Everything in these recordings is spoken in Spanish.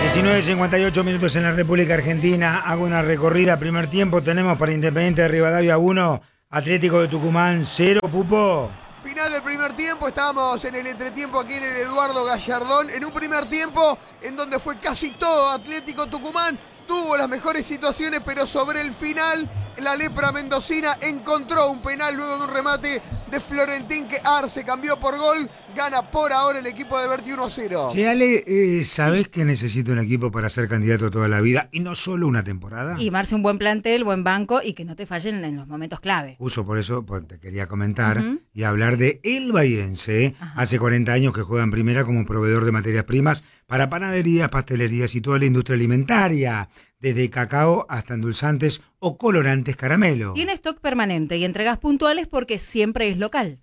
19:58 minutos en la República Argentina. Hago una recorrida. Primer tiempo tenemos para Independiente de Rivadavia 1, Atlético de Tucumán 0, Pupo. Final del primer tiempo, estábamos en el entretiempo aquí en el Eduardo Gallardón, en un primer tiempo en donde fue casi todo Atlético Tucumán, tuvo las mejores situaciones, pero sobre el final la lepra mendocina encontró un penal luego de un remate de Florentín que Arce cambió por gol, gana por ahora el equipo de Berti 1-0. Che, Ale, ¿sabés que necesito un equipo para ser candidato toda la vida y no solo una temporada? Y Marce, un buen plantel, buen banco y que no te fallen en los momentos clave. Uso por eso, pues, te quería comentar y hablar de El Bahiense. Hace 40 años que juega en primera como proveedor de materias primas para panaderías, pastelerías y toda la industria alimentaria, desde cacao hasta endulzantes o colorantes caramelo. Tiene stock permanente y entregas puntuales porque siempre es local.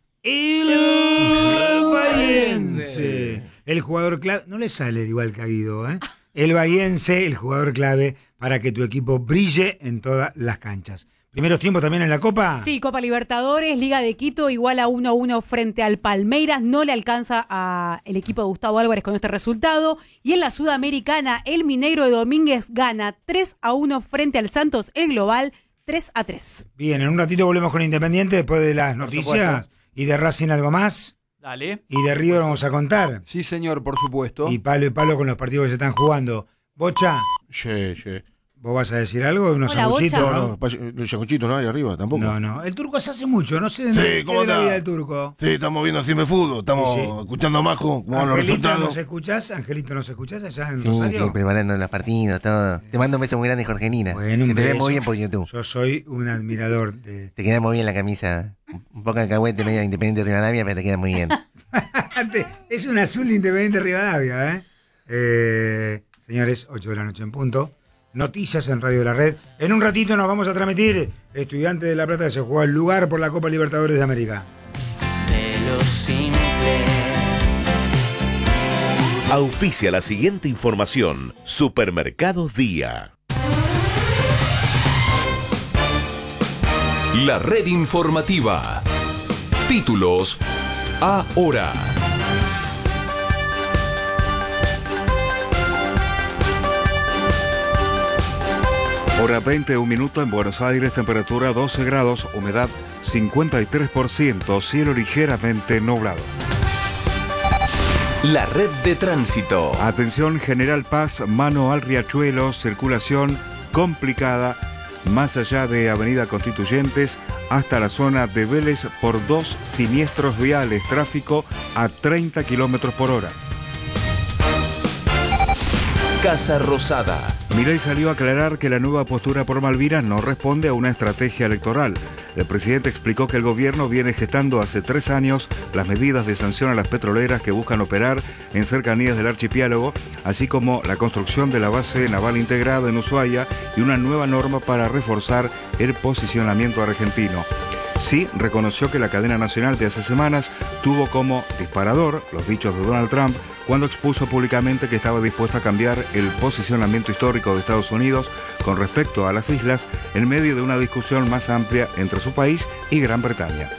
El Bahiense, el jugador clave, no le sale igual que a Guido, ¿eh? El Bahiense, el jugador clave para que tu equipo brille en todas las canchas. ¿Primeros tiempos también en la Copa? Sí, Copa Libertadores, Liga de Quito igual a 1-1 frente al Palmeiras. No le alcanza al equipo de Gustavo Álvarez con este resultado. Y en la Sudamericana, el Mineiro de Domínguez gana 3-1 frente al Santos. El global 3-3. Bien, en un ratito volvemos con Independiente después de las noticias. Y de Racing algo más. Dale. Y de River vamos a contar. Sí, señor, por supuesto. Y palo con los partidos que se están jugando. Bocha. Sí. ¿Vos vas a decir algo? ¿Unos Hola, sanguchitos? Bocha. ¿No? El sanguchito no hay arriba tampoco. No. El turco se hace mucho, no sé de Sí, qué ¿cómo es la anda? vida del turco. Sí, estamos viendo Cime Fútbol, estamos Sí. escuchando a Majo, cómo van los Angelito, resultados. ¿nos escuchás? Angelito, ¿nos escuchás allá en Sí, Rosario? preparando los partidos, todo. Te mando un beso muy grande, Jorgelina. Bueno, Se un te ve beso. muy bien por YouTube. Yo soy un admirador de... Te queda muy bien la camisa. Un poco de cahuete medio Independiente de Rivadavia, pero te queda muy bien. Es un azul de Independiente Rivadavia, señores, 8 de la noche en punto. Noticias en Radio de la Red. En un ratito nos vamos a transmitir Estudiantes de La Plata que se juega el lugar por la Copa Libertadores de América. De lo simple. Auspicia la siguiente información. Supermercados Día. La red informativa. Títulos ahora. Hora 20, un minuto en Buenos Aires, temperatura 12 grados, humedad 53%, cielo ligeramente nublado. La red de tránsito. Atención, General Paz, mano al Riachuelo, circulación complicada, más allá de Avenida Constituyentes hasta la zona de Vélez por 2 siniestros viales, tráfico a 30 kilómetros por hora. Casa Rosada. Milei salió a aclarar que la nueva postura por Malvinas no responde a una estrategia electoral. El presidente explicó que el gobierno viene gestando hace 3 años las medidas de sanción a las petroleras que buscan operar en cercanías del archipiélago, así como la construcción de la base naval integrada en Ushuaia y una nueva norma para reforzar el posicionamiento argentino. Sí, reconoció que la cadena nacional de hace semanas tuvo como disparador los dichos de Donald Trump cuando expuso públicamente que estaba dispuesto a cambiar el posicionamiento histórico de Estados Unidos con respecto a las islas en medio de una discusión más amplia entre su país y Gran Bretaña.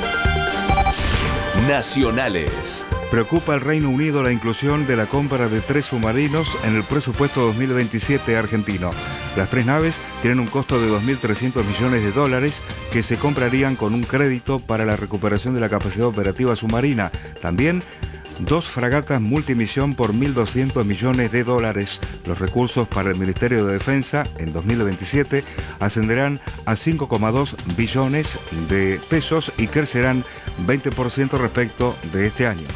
Nacionales. Preocupa al Reino Unido la inclusión de la compra de 3 submarinos en el presupuesto 2027 argentino. Las 3 naves tienen un costo de 2.300 millones de dólares que se comprarían con un crédito para la recuperación de la capacidad operativa submarina. También 2 fragatas multimisión por 1.200 millones de dólares. Los recursos para el Ministerio de Defensa en 2027 ascenderán a 5,2 billones de pesos y crecerán 20% respecto de este año.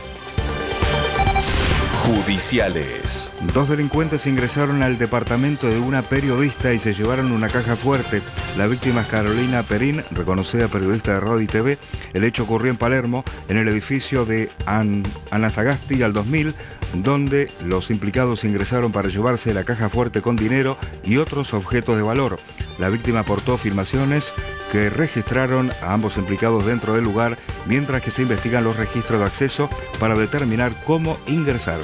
Judiciales. 2 delincuentes ingresaron al departamento de una periodista y se llevaron una caja fuerte. La víctima es Carolina Perín, reconocida periodista de Radio y TV. El hecho ocurrió en Palermo, en el edificio de Anasagasti al 2000, donde los implicados ingresaron para llevarse la caja fuerte con dinero y otros objetos de valor. La víctima aportó filmaciones que registraron a ambos implicados dentro del lugar, mientras que se investigan los registros de acceso para determinar cómo ingresaron.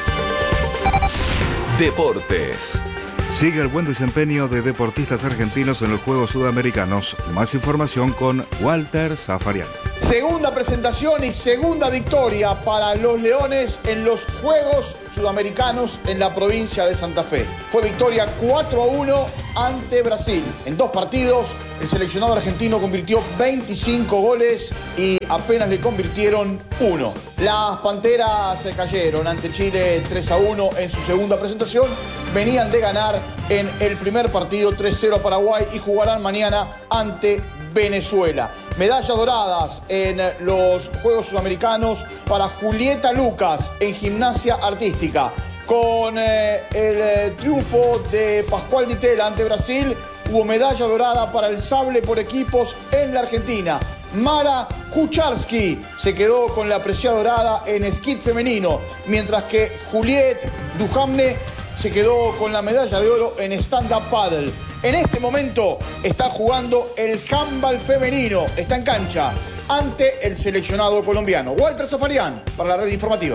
Deportes. Sigue el buen desempeño de deportistas argentinos en los Juegos Sudamericanos. Más información con Walter Zafarian. Segunda presentación y segunda victoria para los Leones en los Juegos Sudamericanos en la provincia de Santa Fe. Fue victoria 4-1 ante Brasil. En 2 partidos, el seleccionado argentino convirtió 25 goles y apenas le convirtieron 1. Las Panteras se cayeron ante Chile 3-1 en su segunda presentación. Venían de ganar en el primer partido 3-0 a Paraguay y jugarán mañana ante Venezuela. Medallas doradas en los Juegos Sudamericanos para Julieta Lucas en gimnasia artística. Con el triunfo de Pascual Ditela ante Brasil, hubo medalla dorada para el sable por equipos en la Argentina. Mara Kucharski se quedó con la presea dorada en esquí femenino, mientras que Juliette Duhamne se quedó con la medalla de oro en stand-up paddle. En este momento está jugando el handball femenino, está en cancha ante el seleccionado colombiano. Walter Zafarian para la red informativa.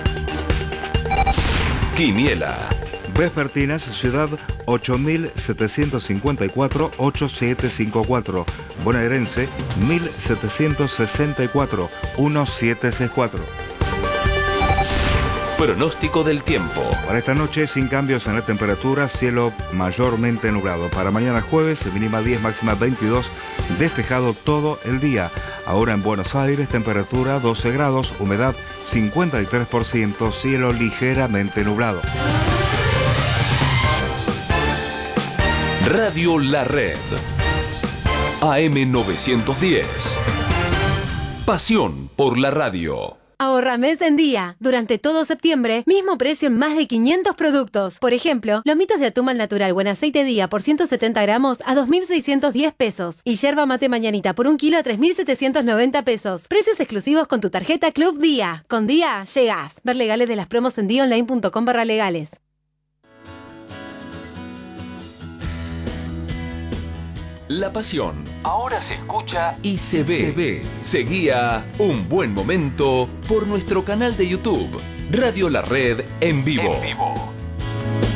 Quiniela. Vespertinas, Ciudad 8754-8754. Bonaerense 1764-1764. Pronóstico del tiempo. Para esta noche, sin cambios en la temperatura, cielo mayormente nublado. Para mañana jueves, mínima 10, máxima 22, despejado todo el día. Ahora en Buenos Aires, temperatura 12 grados, humedad 53%, cielo ligeramente nublado. Radio La Red. AM 910. Pasión por la radio. Ahorra mes en día. Durante todo septiembre, mismo precio en más de 500 productos. Por ejemplo, lomitos de atún al natural buen aceite día por 170 gramos a 2.610 pesos. Y yerba mate mañanita por 1 kilo a 3.790 pesos. Precios exclusivos con tu tarjeta Club Día. Con Día, llegás. Ver legales de las promos en diaonline.com/legales. La pasión ahora se escucha y se ve. Seguía Un Buen Momento por nuestro canal de YouTube, Radio La Red en vivo.